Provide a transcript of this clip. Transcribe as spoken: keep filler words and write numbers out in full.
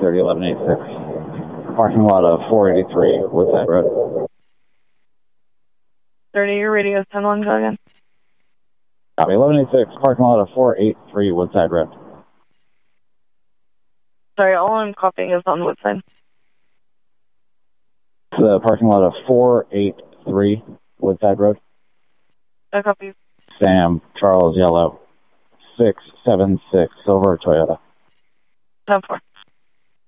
thirty, eleven eighty-six. Parking lot of four eighty-three, Woodside Road. thirty, your radio's ten one, go again. Copy, eleven eighty-six, parking lot of four eighty-three, Woodside Road. Sorry, all I'm copying is on Woodside. The parking lot of four eighty-three, Woodside Road. I copy. Sam, Charles, Yellow, six seven six, Silver, Toyota. ten four.